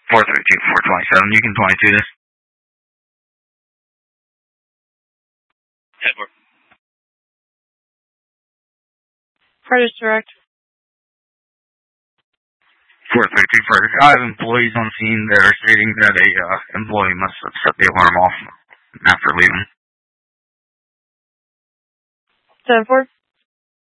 432-427, you can 22 this. Edward. Furthest direct. 432 Furthest. I have employees on scene that are stating that a employee must have set the alarm off after leaving. 7-4.